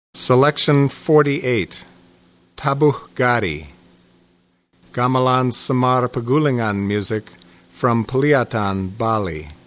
Selection 48, Tabuh Gari, Gamelan Semar Pegulingan music from Peliatan, Bali.